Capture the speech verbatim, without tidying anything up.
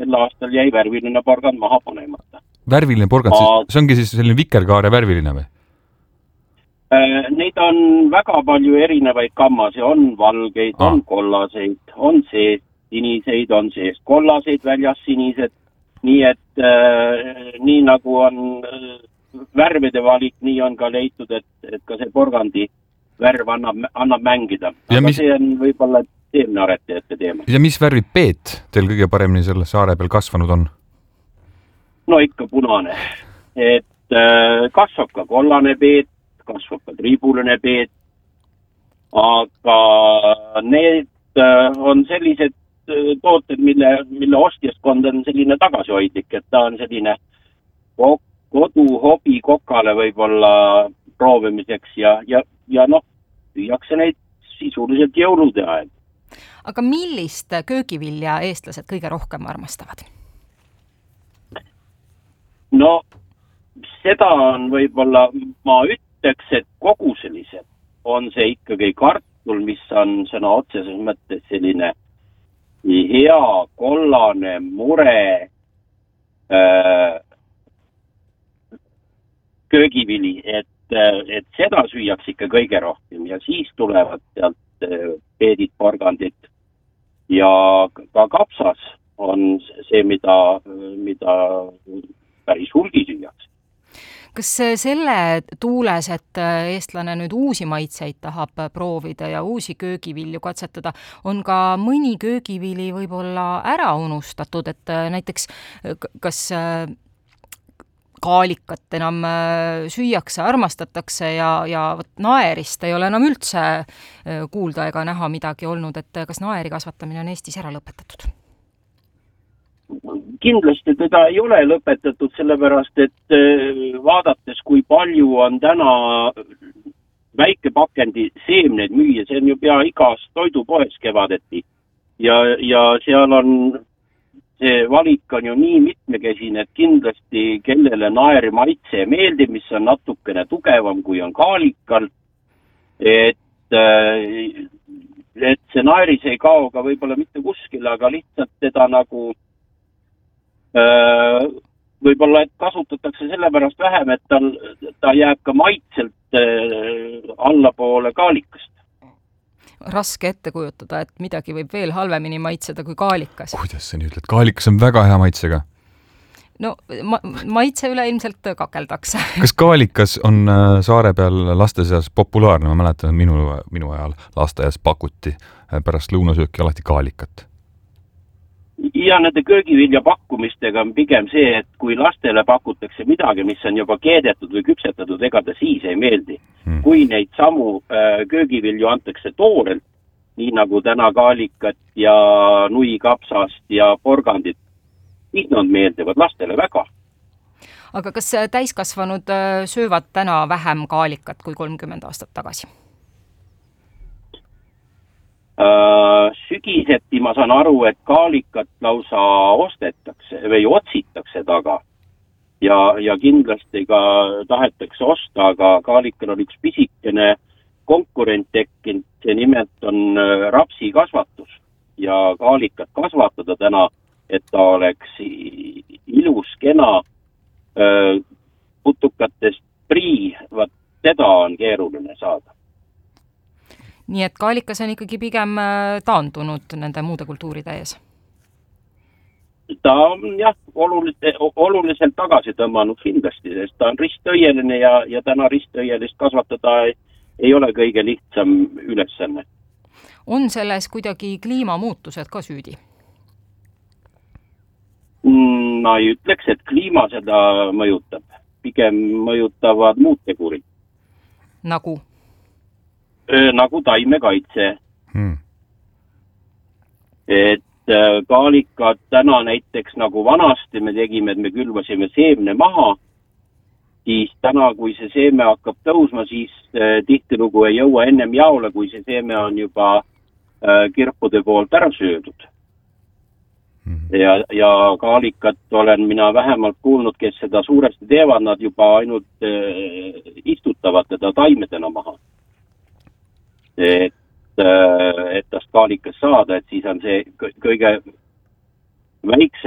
sel aastal jäi värviline porgand maha panemata. Värviline porgand, Ma... see ongi siis selline vikerkaare värviline või? Neid on väga palju erinevaid kammasi, on valgeid, ah. on kollaseid, on sees siniseid, on sees kollaseid, väljas sinised, nii et äh, nii nagu on äh, värvide valik, nii on ka leitud, et, et ka see porgandi värv annab, annab mängida. Aga mis... see on võib-olla seemnearetajate teema. Ja mis värvid peet teil kõige paremini selle saare peal kasvanud on? No ikka punane. Et äh, kasvab ka kollane peet, kasvab ka triibuline peet, aga need on sellised tooted, mille, mille ostjaskond on selline tagasihoidlik, et ta on selline kodu hobi kokale võib-olla proovimiseks ja, ja, ja noh, püüakse neid sisuliselt jõulude aeg. Aga millist köögivilja eestlased kõige rohkem armastavad? No, seda on võib-olla, ma ütleks, et koguseliselt on see ikkagi kartul, mis on sõna otseses mõttes selline hea kollane mure äh, köögivili, et, et seda süüaks ikka kõige rohkem ja siis tulevad sealt peedid, porgandid ja ka kapsas on see, mida, mida päris hulgi süüaks. Kas selle tuules, et eestlane nüüd uusi maitseid tahab proovida ja uusi köögivilju katsetada, on ka mõni köögivili võib-olla ära unustatud, et näiteks kas kaalikat enam süüakse, armastatakse ja, ja naerist ei ole enam üldse kuulda ega näha midagi olnud, et kas naeri kasvatamine on Eestis ära lõpetatud? Kindlasti teda ei ole lõpetatud, sellepärast, et vaadates, kui palju on täna väikepakendi seemneid müüa, see on ju pea igas toidupoes kevadeti. Ja, ja seal on, see valik on ju nii mitmekesine, et kindlasti kellele naeri maitse meeldib, mis on natukene tugevam, kui on kaalikal, et, et see naeris ei kao ka võib-olla mitte kuskile, aga lihtsalt teda nagu võib-olla, et kasutatakse sellepärast vähem, et tal, ta jääb ka maitselt allapoole kaalikast. Raske ette kujutada, et midagi võib veel halvemini maitseda kui kaalikas. Kuidas sa nii ütled? Kaalikas on väga hea maitsega. No ma, maitse üle ilmselt kakeldakse. Kas kaalikas on saare peal laste seas populaarne? Ma mäletan, minu, minu ajal lasteaias pakuti pärast lõunasööki alati kaalikat. Ja nende köögivilja pakkumistega on pigem see, et kui lastele pakutakse midagi, mis on juba keedetud või küpsetatud, ega ta siis ei meeldi. Hmm. Kui neid samu äh, köögivilju antakse toorelt, nii nagu täna kaalikat ja nuikapsast ja porgandit, siis nad meeldivad lastele väga. Aga kas täiskasvanud söövad täna vähem kaalikat kui kolmkümmend aastat tagasi? Sügiseti ma saan aru, et kaalikat lausa ostetakse või otsitakse taga ja, ja kindlasti ka tahetakse osta, aga kaalikal on üks pisikene konkurent tekkinud, see nimelt on rapsi kasvatus ja kaalikat kasvatada täna, et ta oleks ilus, kena putukatest prii, vaat teda on keeruline saada. Nii et kaalikas on ikkagi pigem taandunud nende muude kultuuride ees? Ta on jah, oluliselt, oluliselt tagasi tõmmanud kindlasti, sest ta on ristõieline ja, ja täna ristõielist kasvatada ei, ei ole kõige lihtsam ülesanne. On selles kuidagi kliimamuutused ka süüdi? Ma ei ütleks, et kliima seda mõjutab. Pigem mõjutavad muud tegurid. Nagu? Nagu taimekaitse. Hmm. Et kaalikad täna näiteks nagu vanasti me tegime, et me külvasime seemne maha, siis täna, kui see seeme hakkab tõusma, siis tihtilugu ei jõua ennem jaole, kui see seeme on juba kirpude poolt ära söödud. Hmm. Ja, ja kaalikat olen mina vähemalt kuulnud, kes seda suuresti teevad, nad juba ainult istutavad teda taimedena maha. Et, et tast kaalikas saada, et siis on see kõige väiksem